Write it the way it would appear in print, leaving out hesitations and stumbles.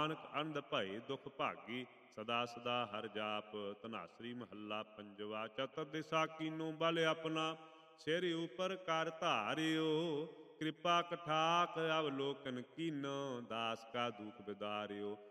ਨਾਨਕ ਅੰਧ ਭਏ ਦੁਖ ਭਾਗੀ, ਸਦਾ ਸਦਾ ਹਰਿ ਜਾਪ। ਧਨਾਸਰੀ ਮਹੱਲਾ ਪੰਜਵਾ। ਚਤੁਰ ਦਿਸਾ ਕੀਨੋ ਬਲ ਆਪਣਾ, ਸਿਰ ਉਪਰ ਕਰ ਧਾਰਿਓ। ਕਿਰਪਾ ਕਠਾਕ ਅਵਲੋਕਨ ਕੀਨੋ, ਦਾਸ ਕਾ ਦੁਖ ਬਿਦਾਰਿਓ।